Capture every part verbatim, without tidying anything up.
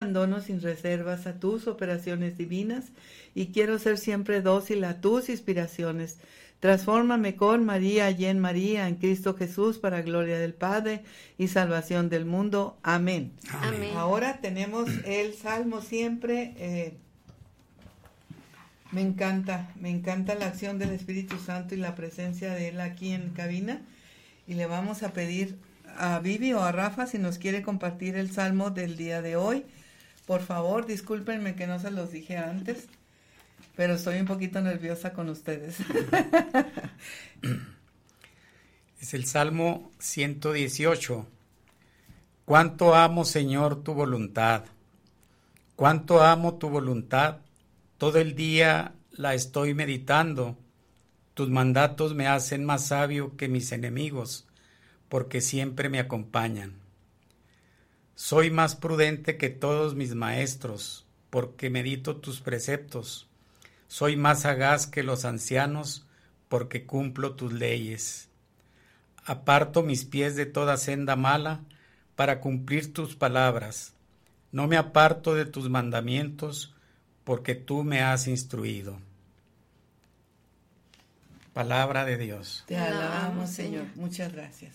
abandono sin reservas a tus operaciones divinas y quiero ser siempre dócil a tus inspiraciones. Transfórmame con María y en María, en Cristo Jesús, para gloria del Padre y salvación del mundo. Amén. Amén. Ahora tenemos el Salmo siempre. Eh, me encanta, me encanta la acción del Espíritu Santo y la presencia de Él aquí en cabina. Y le vamos a pedir a Vivi o a Rafa si nos quiere compartir el Salmo del día de hoy. Por favor, discúlpenme que no se los dije antes. Pero estoy un poquito nerviosa con ustedes. Es el Salmo ciento dieciocho. Cuánto amo, Señor, tu voluntad. Cuánto amo tu voluntad. Todo el día la estoy meditando. Tus mandatos me hacen más sabio que mis enemigos, porque siempre me acompañan. Soy más prudente que todos mis maestros, porque medito tus preceptos. Soy más sagaz que los ancianos, porque cumplo tus leyes. Aparto mis pies de toda senda mala, para cumplir tus palabras. No me aparto de tus mandamientos, porque tú me has instruido. Palabra de Dios. Te alabamos, Señor. Muchas gracias.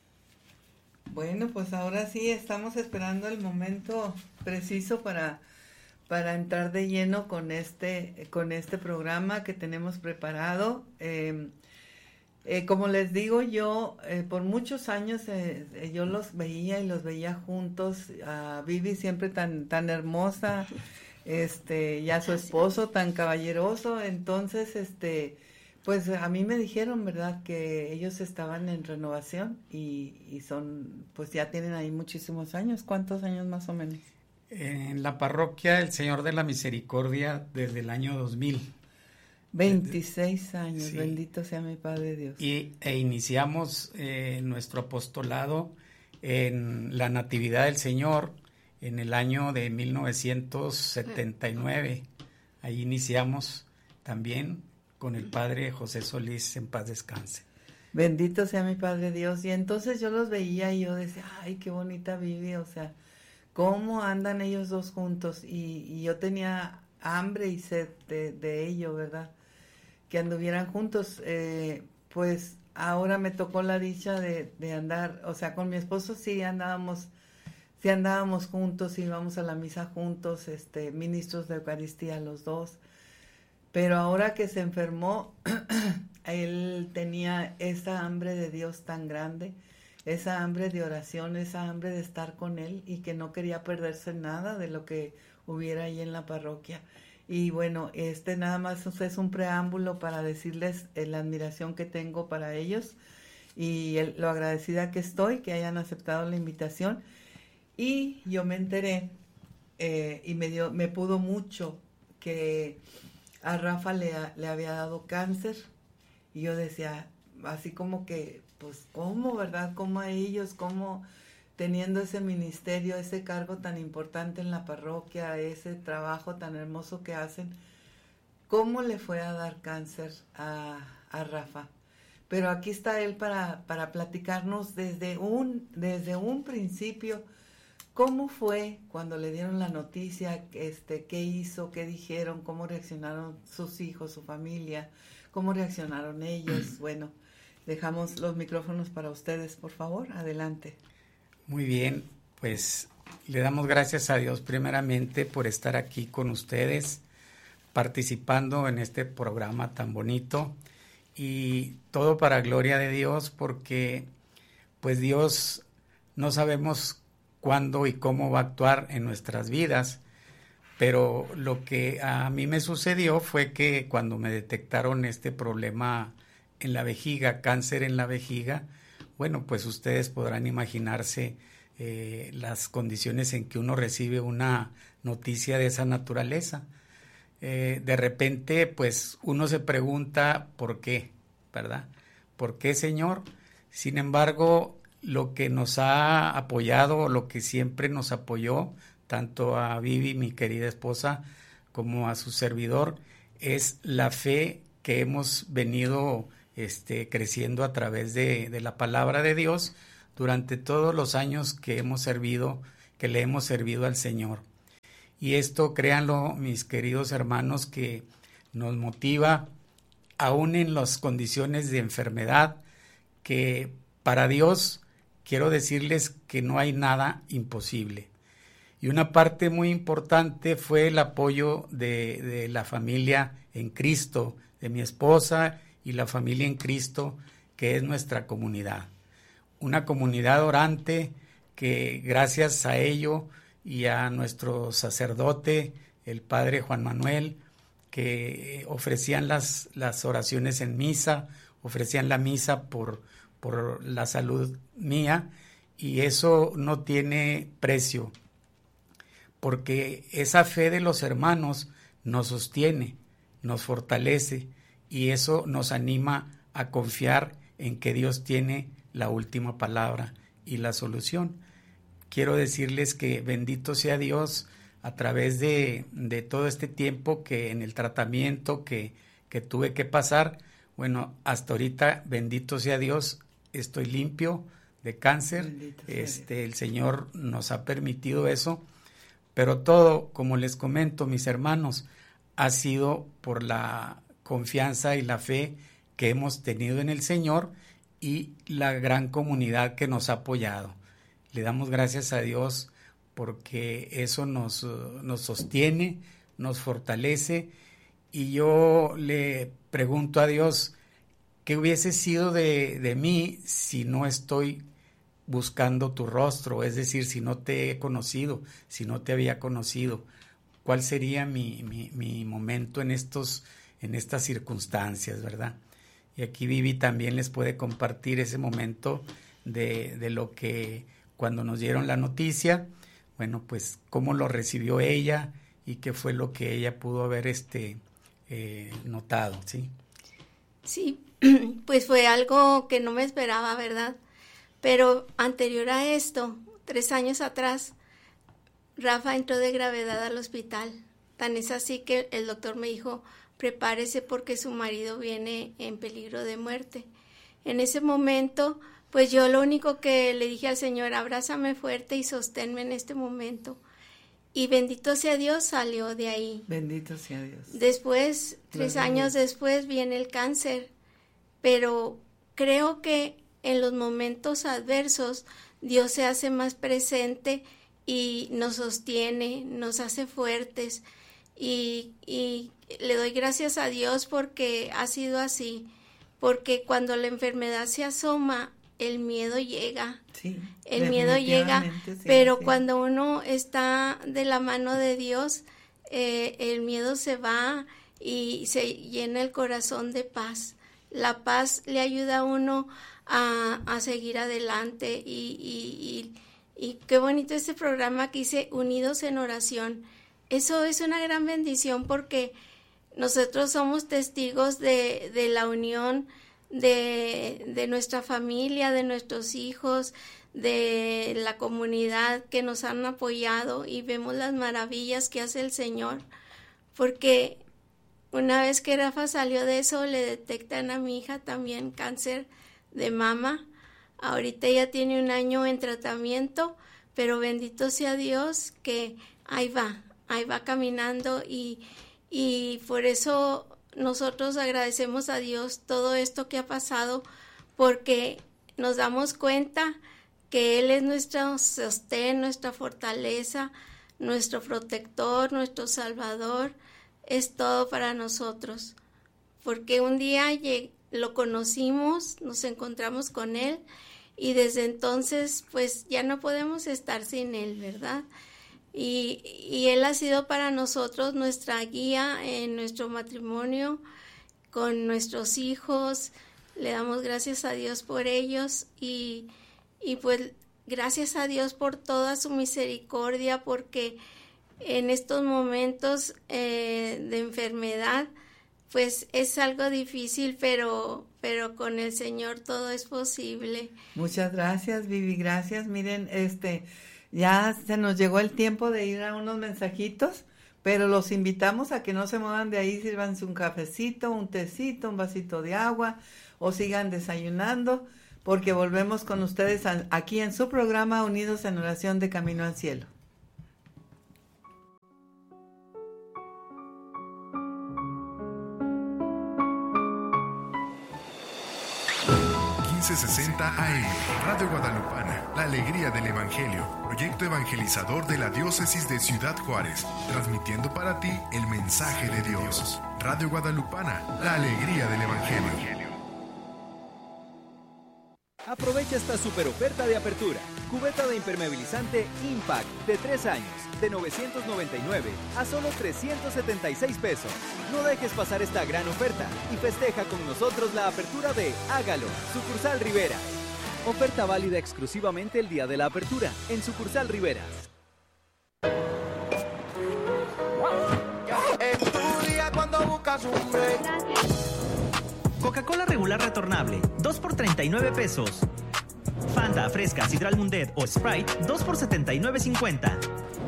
Bueno, pues ahora sí estamos esperando el momento preciso para... para entrar de lleno con este, con este programa que tenemos preparado. Eh, eh, como les digo, yo eh, por muchos años eh, eh, yo los veía y los veía juntos, a Vivi siempre tan, tan hermosa, este, y a su esposo tan caballeroso. Entonces, este, pues a mí me dijeron, ¿verdad?, que ellos estaban en renovación y, y son, pues ya tienen ahí muchísimos años. ¿Cuántos años más o menos? En la parroquia El Señor de la Misericordia desde el año dos mil. veintiséis años, sí. Bendito sea mi Padre Dios. Y, e iniciamos eh, nuestro apostolado en la Natividad del Señor en el año de mil novecientos setenta y nueve. Ahí iniciamos también con el Padre José Solís, en paz descanse. Bendito sea mi Padre Dios. Y entonces yo los veía y yo decía, ay, qué bonita Vivi, o sea, cómo andan ellos dos juntos, y, y yo tenía hambre y sed de, de ello, ¿verdad? Que anduvieran juntos. Eh, pues ahora me tocó la dicha de, de andar, o sea, con mi esposo sí andábamos, sí andábamos juntos, íbamos a la misa juntos, este, ministros de Eucaristía los dos, pero ahora que se enfermó, él tenía esa hambre de Dios tan grande, esa hambre de oración, esa hambre de estar con Él, y que no quería perderse nada de lo que hubiera ahí en la parroquia. Y bueno, este nada más es un preámbulo para decirles la admiración que tengo para ellos y el, lo agradecida que estoy que hayan aceptado la invitación. Y yo me enteré eh, y me dio, me pudo mucho que a Rafa le, le había dado cáncer, y yo decía, así como que, pues, ¿cómo, verdad? ¿Cómo a ellos? ¿Cómo teniendo ese ministerio, ese cargo tan importante en la parroquia, ese trabajo tan hermoso que hacen, cómo le fue a dar cáncer a, a Rafa? Pero aquí está él para, para platicarnos desde un, desde un principio, cómo fue cuando le dieron la noticia, este, qué hizo, qué dijeron, cómo reaccionaron sus hijos, su familia, cómo reaccionaron ellos. Bueno, dejamos los micrófonos para ustedes, por favor, adelante. Muy bien, pues le damos gracias a Dios primeramente por estar aquí con ustedes, participando en este programa tan bonito, y todo para gloria de Dios, porque pues Dios no sabemos cuándo y cómo va a actuar en nuestras vidas, pero lo que a mí me sucedió fue que cuando me detectaron este problema en la vejiga, cáncer en la vejiga, bueno, pues ustedes podrán imaginarse eh, las condiciones en que uno recibe una noticia de esa naturaleza. Eh, de repente, pues uno se pregunta por qué, ¿verdad? ¿Por qué, Señor? Sin embargo, lo que nos ha apoyado, lo que siempre nos apoyó, tanto a Vivi, mi querida esposa, como a su servidor, es la fe que hemos venido este, creciendo a través de, de la palabra de Dios durante todos los años que hemos servido, que le hemos servido al Señor. Y esto, créanlo, mis queridos hermanos, que nos motiva, aún en las condiciones de enfermedad, que para Dios quiero decirles que no hay nada imposible. Y una parte muy importante fue el apoyo de, de la familia en Cristo, de mi esposa y la familia en Cristo, que es nuestra comunidad. Una comunidad orante que gracias a ello y a nuestro sacerdote, el padre Juan Manuel, que ofrecían las, las oraciones en misa, ofrecían la misa por, por la salud mía, y eso no tiene precio, porque esa fe de los hermanos nos sostiene, nos fortalece, y eso nos anima a confiar en que Dios tiene la última palabra y la solución. Quiero decirles que bendito sea Dios a través de, de todo este tiempo que en el tratamiento que, que tuve que pasar. Bueno, hasta ahorita, bendito sea Dios, estoy limpio de cáncer. Este, el Señor nos ha permitido eso, pero todo, como les comento, mis hermanos, ha sido por la confianza y la fe que hemos tenido en el Señor y la gran comunidad que nos ha apoyado. Le damos gracias a Dios porque eso nos, nos sostiene, nos fortalece, y yo le pregunto a Dios, ¿qué hubiese sido de, de mí si no estoy buscando tu rostro? Es decir, si no te he conocido, si no te había conocido, ¿cuál sería mi, mi, mi momento en, estos, en estas circunstancias, verdad? Y aquí Vivi también les puede compartir ese momento de, de lo que cuando nos dieron la noticia, bueno, pues cómo lo recibió ella y qué fue lo que ella pudo haber este, eh, notado, ¿sí? Sí, pues fue algo que no me esperaba, ¿verdad? Pero anterior a esto, tres años atrás, Rafa entró de gravedad al hospital. Tan es así que el doctor me dijo, prepárese porque su marido viene en peligro de muerte. En ese momento, pues yo lo único que le dije al Señor, abrázame fuerte y sosténme en este momento. Y bendito sea Dios, salió de ahí. Bendito sea Dios. Después, tres Gloria años después, viene el cáncer. Pero creo que en los momentos adversos, Dios se hace más presente y nos sostiene, nos hace fuertes. Y, y le doy gracias a Dios porque ha sido así. Porque cuando la enfermedad se asoma, el miedo llega, sí, el miedo llega, sí, pero sí. cuando uno está de la mano de Dios, eh, el miedo se va y se llena el corazón de paz. La paz le ayuda a uno a, a seguir adelante y, y, y, y qué bonito este programa que dice Unidos en Oración. Eso es una gran bendición porque nosotros somos testigos de, de la unión De, de nuestra familia, de nuestros hijos, de la comunidad que nos han apoyado y vemos las maravillas que hace el Señor, porque una vez que Rafa salió de eso le detectan a mi hija también cáncer de mama. Ahorita ella tiene un año en tratamiento, pero bendito sea Dios que ahí va, ahí va caminando y, y por eso nosotros agradecemos a Dios todo esto que ha pasado porque nos damos cuenta que Él es nuestro sostén, nuestra fortaleza, nuestro protector, nuestro salvador, es todo para nosotros. Porque un día lo conocimos, nos encontramos con Él y desde entonces pues ya no podemos estar sin Él, ¿verdad? Y, y Él ha sido para nosotros nuestra guía en nuestro matrimonio, con nuestros hijos. Le damos gracias a Dios por ellos y, y pues gracias a Dios por toda su misericordia, porque en estos momentos eh, de enfermedad, pues es algo difícil, pero, pero con el Señor todo es posible. Muchas gracias, Vivi, gracias. Miren, este... ya se nos llegó el tiempo de ir a unos mensajitos, pero los invitamos a que no se muevan de ahí, sírvanse un cafecito, un tecito, un vasito de agua o sigan desayunando, porque volvemos con ustedes aquí en su programa Unidos en Oración de Camino al Cielo. once sesenta A M. Radio Guadalupana, la alegría del Evangelio. Proyecto evangelizador de la Diócesis de Ciudad Juárez. Transmitiendo para ti el mensaje de Dios. Radio Guadalupana, la alegría del Evangelio. Aprovecha esta super oferta de apertura. Cubeta de impermeabilizante Impact de tres años, de novecientos noventa y nueve a solo trescientos setenta y seis pesos. No dejes pasar esta gran oferta y festeja con nosotros la apertura de Hágalo, Sucursal Rivera. Oferta válida exclusivamente el día de la apertura en Sucursal Rivera. En tu día cuando buscas un break. Coca-Cola regular retornable, dos por treinta y nueve pesos. Fanta, Fresca, Sidral Mundet o Sprite, dos por setenta y nueve cincuenta.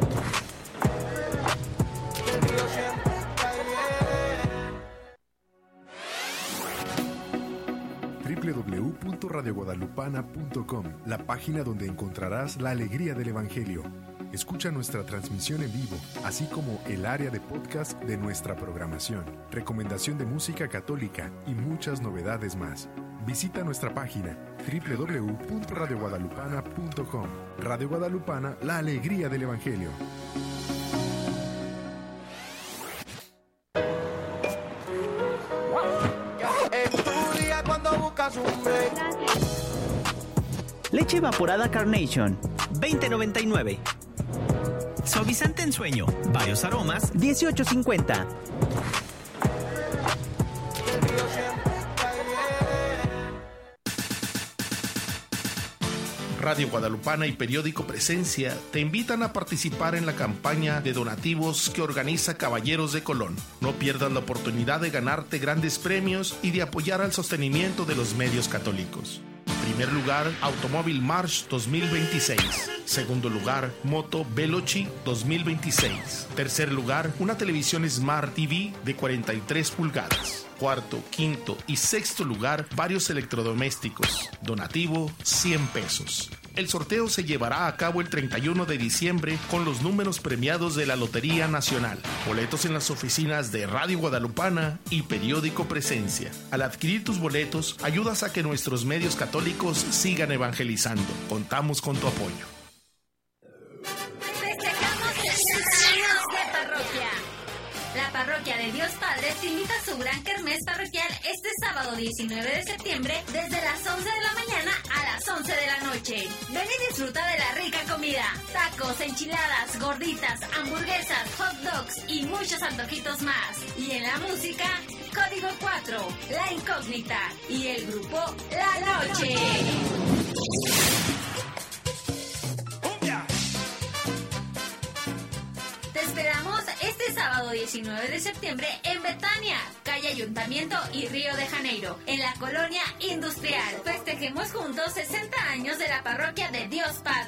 doble u doble u doble u punto radio guadalupana punto com, la página donde encontrarás la alegría del Evangelio. Escucha nuestra transmisión en vivo, así como el área de podcast de nuestra programación, recomendación de música católica y muchas novedades más. Visita nuestra página doble u doble u doble u punto radio guadalupana punto com. Radio Guadalupana, la alegría del Evangelio. Leche evaporada Carnation, veinte noventa y nueve. Suavizante en sueño, varios aromas, dieciocho cincuenta. Radio Guadalupana y Periódico Presencia te invitan a participar en la campaña de donativos que organiza Caballeros de Colón. No pierdas la oportunidad de ganarte grandes premios y de apoyar al sostenimiento de los medios católicos. Primer lugar, Automóvil March dos mil veintiséis. Segundo lugar, Moto Veloci dos mil veintiséis. Tercer lugar, una televisión Smart T V de cuarenta y tres pulgadas. Cuarto, quinto y sexto lugar, varios electrodomésticos. Donativo, cien pesos. El sorteo se llevará a cabo el treinta y uno de diciembre con los números premiados de la Lotería Nacional. Boletos en las oficinas de Radio Guadalupana y Periódico Presencia. Al adquirir tus boletos, ayudas a que nuestros medios católicos sigan evangelizando. Contamos con tu apoyo. Festejamos sesenta años de parroquia. La Parroquia de Dios Padre te invita a su gran kermés parroquial este sábado diecinueve de septiembre desde las once de la mañana a las once de la noche. Ven y disfruta de la rica comida, tacos, enchiladas, gorditas, hamburguesas, hot dogs y muchos antojitos más. Y en la música, Código cuatro, La Incógnita y el grupo La Noche. Te esperamos este sábado diecinueve de septiembre en Betania, calle Ayuntamiento y Río de Janeiro, en la colonia industrial. Festejemos juntos sesenta años de la Parroquia de Dios Padre.